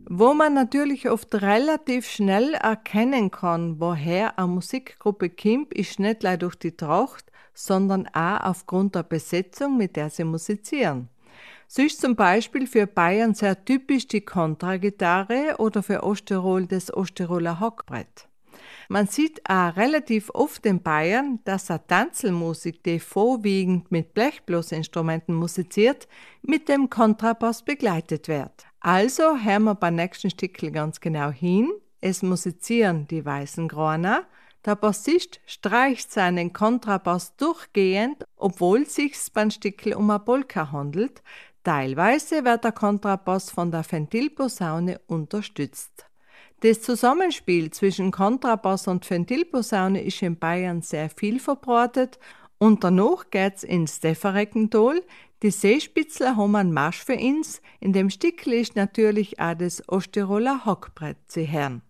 Wo man natürlich oft relativ schnell erkennen kann, woher eine Musikgruppe kommt, ist nicht nur durch die Tracht, sondern auch aufgrund der Besetzung, mit der sie musizieren. So ist zum Beispiel für Bayern sehr typisch die Kontragitarre oder für Osttirol das Osttiroler Hackbrett. Man sieht auch relativ oft in Bayern, dass eine Tanzelmusik, die vorwiegend mit Blechblasinstrumenten musiziert, mit dem Kontrabass begleitet wird. Also hören wir beim nächsten Stickel ganz genau hin. Es musizieren die weißen Graner. Der Bassist streicht seinen Kontrabass durchgehend, obwohl es sich beim Stickel um eine Polka handelt. Teilweise wird der Kontrabass von der Ventilposaune unterstützt. Das Zusammenspiel zwischen Kontrabass und Ventilposaune ist in Bayern sehr viel verbreitet und danach geht's ins Defereckentol. Die Seespitzler haben einen Marsch für uns. In dem Stickel ist natürlich auch das Osttiroler Hackbrett zu hören.